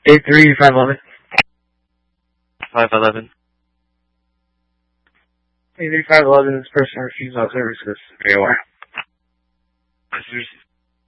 83511. 511. 83511 is person refusal services. AOR.